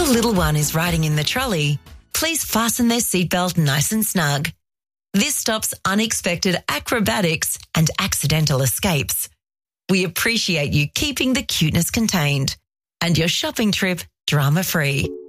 your little one is riding in the trolley, please fasten their seatbelt nice and snug. This stops unexpected acrobatics and accidental escapes. We appreciate you keeping the cuteness contained and your shopping trip drama-free.